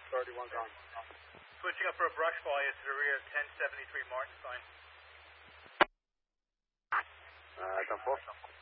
31 gone. Switching up for a brush fly to the rear of 1073 Martinstein. 10-4.